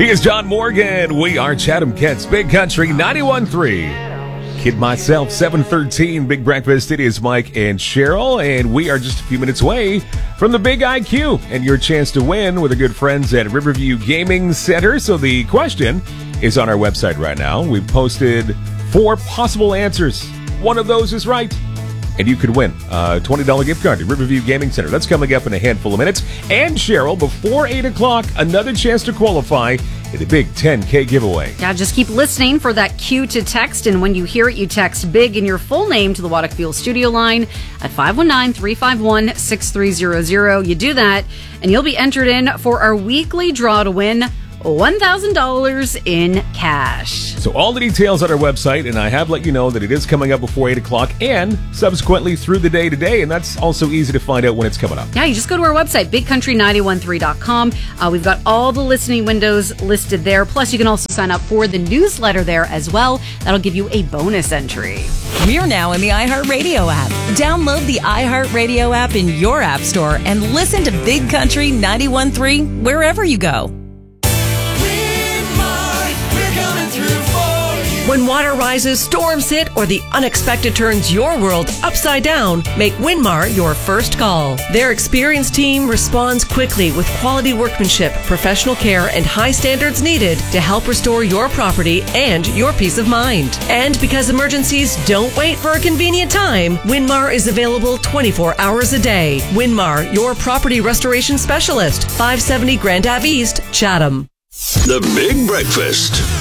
He is John Morgan. We are Chatham Kent's Big Country 91.3. Kid myself, 7:13. Big Breakfast. It is Mike and Cheryl, and we are just a few minutes away from the Big IQ and your chance to win with our good friends at Riverview Gaming Center. So the question is on our website right now. We've posted 4 possible answers. One of those is right, and you could win a $20 gift card to Riverview Gaming Center. That's coming up in a handful of minutes. And Cheryl, before 8 o'clock, another chance to qualify in the big 10K giveaway. Yeah, just keep listening for that cue to text, and when you hear it, you text BIG in your full name to the Waddock Fuel studio line at 519-351-6300. You do that, and you'll be entered in for our weekly draw to win $1,000 in cash. So all the details on our website, and I have let you know that it is coming up before 8 o'clock and subsequently through the day today, and that's also easy to find out when it's coming up. Yeah, you just go to our website, bigcountry913.com. We've got all the listening windows listed there. Plus, you can also sign up for the newsletter there as well. That'll give you a bonus entry. We're now in the iHeartRadio app. Download the iHeartRadio app in your app store and listen to Big Country 91.3 wherever you go. When water rises, storms hit, or the unexpected turns your world upside down, make Winmar your first call. Their experienced team responds quickly with quality workmanship, professional care, and high standards needed to help restore your property and your peace of mind. And because emergencies don't wait for a convenient time, Winmar is available 24 hours a day. Winmar, your property restoration specialist, 570 Grand Ave East, Chatham. The Big Breakfast.